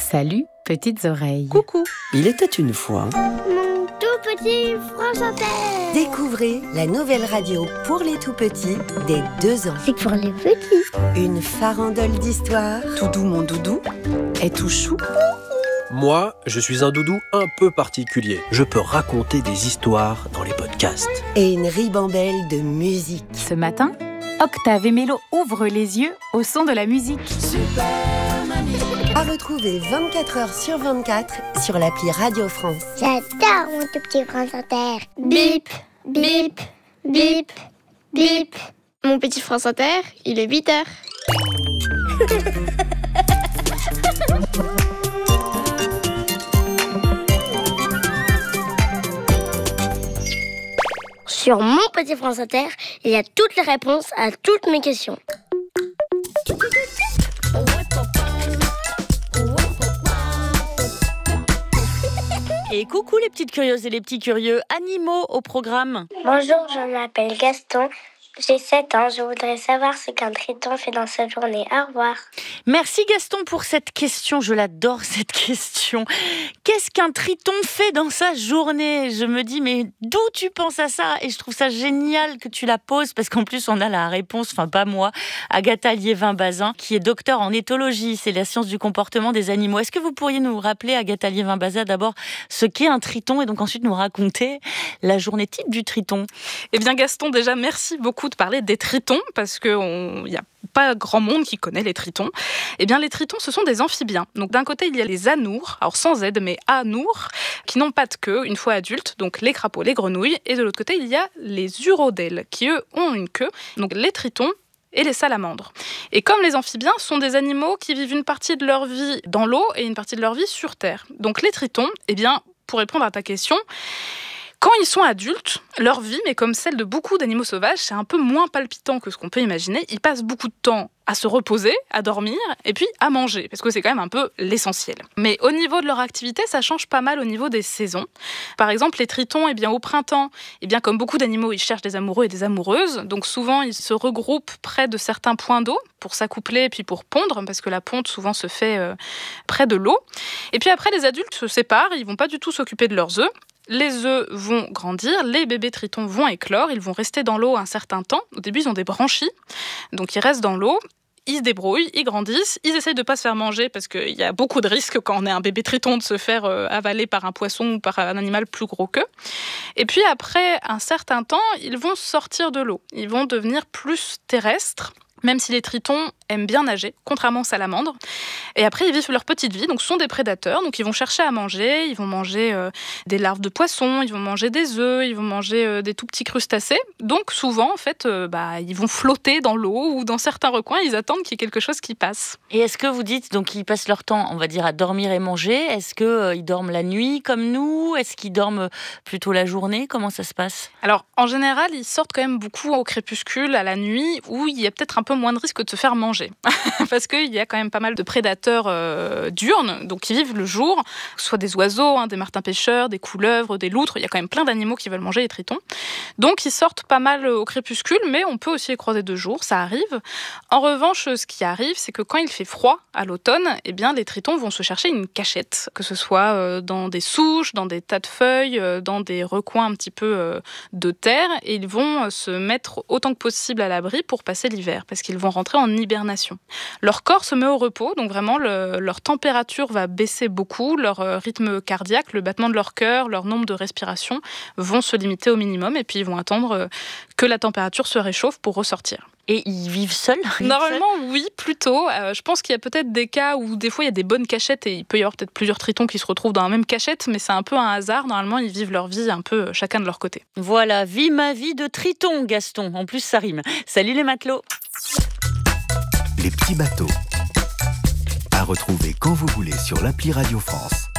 Salut, petites oreilles. Coucou. Il était une fois... Mon tout petit France Inter. Découvrez la nouvelle radio pour les tout petits dès 2 ans. C'est pour les petits. Une farandole d'histoires. Doudou, mon doudou, est tout chou. Moi, je suis un doudou un peu particulier. Je peux raconter des histoires dans les podcasts. Et une ribambelle de musique. Ce matin, Octave et Mélo ouvrent les yeux au son de la musique. À retrouver 24 heures sur 24 sur l'appli Radio France. J'adore mon tout petit France Inter. Bip, bip, bip, bip. Mon petit France Inter, il est 8h. Sur mon petit France Inter, il y a toutes les réponses à toutes mes questions. Et coucou les petites curieuses et les petits curieux, animaux au programme. Bonjour, je m'appelle Gaston. J'ai 7 ans, je voudrais savoir ce qu'un triton fait dans sa journée. Au revoir. Merci Gaston pour cette question, je l'adore cette question. Qu'est-ce qu'un triton fait dans sa journée ? Je me dis, mais d'où tu penses à ça ? Et je trouve ça génial que tu la poses, parce qu'en plus on a la réponse, enfin pas moi, Agatha Liévin-Bazin, qui est docteur en éthologie, c'est la science du comportement des animaux. Est-ce que vous pourriez nous rappeler, Agatha Liévin-Bazin, d'abord ce qu'est un triton, et donc ensuite nous raconter la journée type du triton ? Eh bien Gaston, déjà merci beaucoup de parler des tritons, parce qu'il n'y a pas grand monde qui connaît les tritons. Eh bien les tritons, ce sont des amphibiens. Donc d'un côté il y a les anours, alors sans Z mais anours, qui n'ont pas de queue une fois adultes, donc les crapauds, les grenouilles, et de l'autre côté il y a les urodèles, qui eux ont une queue, donc les tritons et les salamandres. Et comme les amphibiens sont des animaux qui vivent une partie de leur vie dans l'eau et une partie de leur vie sur Terre. Donc les tritons, eh bien, pour répondre à ta question, quand ils sont adultes, leur vie, mais comme celle de beaucoup d'animaux sauvages, c'est un peu moins palpitant que ce qu'on peut imaginer. Ils passent beaucoup de temps à se reposer, à dormir, et puis à manger, parce que c'est quand même un peu l'essentiel. Mais au niveau de leur activité, ça change pas mal au niveau des saisons. Par exemple, les tritons, eh bien, au printemps, eh bien, comme beaucoup d'animaux, ils cherchent des amoureux et des amoureuses. Donc souvent, ils se regroupent près de certains points d'eau pour s'accoupler et puis pour pondre, parce que la ponte souvent se fait près de l'eau. Et puis après, les adultes se séparent, ils vont pas du tout s'occuper de leurs œufs. Les œufs vont grandir, les bébés tritons vont éclore, ils vont rester dans l'eau un certain temps. Au début, ils ont des branchies, donc ils restent dans l'eau. Ils se débrouillent, ils grandissent, ils essayent de ne pas se faire manger parce qu'il y a beaucoup de risques quand on est un bébé triton de se faire avaler par un poisson ou par un animal plus gros qu'eux. Et puis après un certain temps, ils vont sortir de l'eau. Ils vont devenir plus terrestres, même si les tritons aiment bien nager, contrairement aux salamandres. Et après, ils vivent leur petite vie, donc ce sont des prédateurs, donc ils vont chercher à manger, ils vont manger des larves de poissons, ils vont manger des œufs, ils vont manger des tout petits crustacés. Donc souvent, en fait, ils vont flotter dans l'eau ou dans certains recoins, ils attendent qu'il y ait quelque chose qui passe. Et est-ce que vous dites, donc ils passent leur temps, on va dire, à dormir et manger ? Est-ce qu'ils dorment la nuit comme nous ? Est-ce qu'ils dorment plutôt la journée ? Comment ça se passe ? Alors, en général, ils sortent quand même beaucoup au crépuscule, à la nuit, où il y a peut-être un peu moins de risque de se faire manger. Parce qu'il y a quand même pas mal de prédateurs diurnes, donc qui vivent le jour, soit des oiseaux, des martins pêcheurs, des couleuvres, des loutres. Il y a quand même plein d'animaux qui veulent manger les tritons. Donc ils sortent pas mal au crépuscule, mais on peut aussi les croiser de jour, ça arrive. En revanche, ce qui arrive, c'est que quand il fait froid à l'automne, eh bien, les tritons vont se chercher une cachette, que ce soit dans des souches, dans des tas de feuilles, dans des recoins un petit peu de terre, et ils vont se mettre autant que possible à l'abri pour passer l'hiver, parce qu'ils vont rentrer en hibernation. Leur corps se met au repos, donc vraiment leur température va baisser beaucoup, leur rythme cardiaque, le battement de leur cœur, leur nombre de respirations vont se limiter au minimum et puis ils vont attendre que la température se réchauffe pour ressortir. Et ils vivent seuls ? Normalement, oui, plutôt. Je pense qu'il y a peut-être des cas où des fois il y a des bonnes cachettes et il peut y avoir peut-être plusieurs tritons qui se retrouvent dans la même cachette, mais c'est un peu un hasard. Normalement, ils vivent leur vie un peu chacun de leur côté. Voilà, vis ma vie de triton, Gaston. En plus, ça rime. Salut les matelots. Les petits bateaux. À retrouver quand vous voulez sur l'appli Radio France.